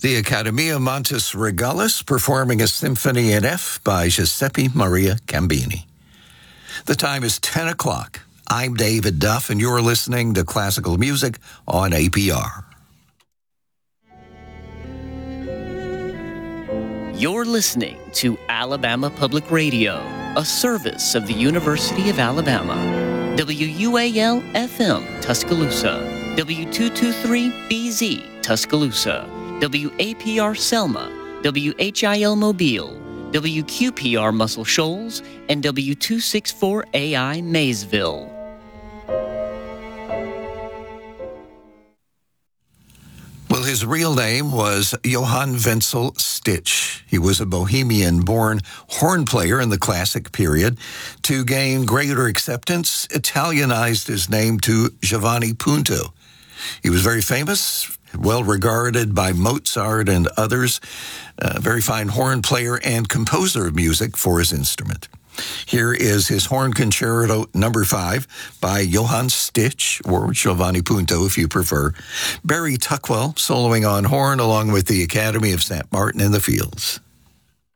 The Accademia Montes Regalis performing a symphony in F by Giuseppe Maria Cambini. The time is 10 o'clock. I'm David Duff, and you're listening to Classical Music on APR. You're listening to Alabama Public Radio, a service of the University of Alabama. WUAL-FM, Tuscaloosa. W223BZ, Tuscaloosa. WAPR Selma, WHIL Mobile, WQPR Muscle Shoals, and W264AI Maysville. Well, his real name was Johann Wenzel Stich. He was a Bohemian-born horn player in the classic period. To gain greater acceptance, Italianized his name to Giovanni Punto. He was very famous, well regarded by Mozart and others, a very fine horn player and composer of music for his instrument. Here is his Horn Concerto No. 5 by Johann Stich, or Giovanni Punto if you prefer. Barry Tuckwell soloing on horn along with the Academy of St. Martin in the Fields.